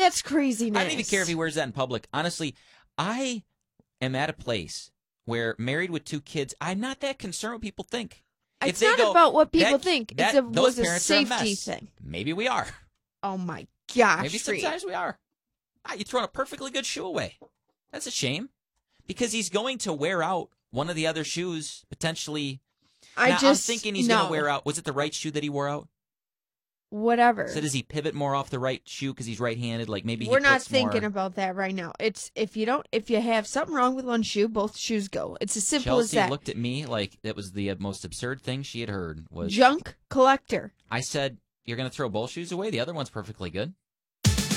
that's craziness. I don't even care if he wears that in public. Honestly, I am at a place where married with 2 kids, I'm not that concerned what people think. It's not about what people think. It was a parents are a safety mess. thing. Maybe we are. Oh, my gosh. Maybe sometimes we are. You're throwing a perfectly good shoe away. That's a shame. Because he's going to wear out one of the other shoes, potentially. I'm thinking he's going to wear out. Was it the right shoe that he wore out? Whatever. So does he pivot more off the right shoe because he's right-handed? Like maybe we're not thinking about that right now. It's if you have something wrong with one shoe, both shoes go. It's as simple as that. Chelsea looked at me like that was the most absurd thing she had heard. Was junk collector. I said, "You're going to throw both shoes away? The other one's perfectly good."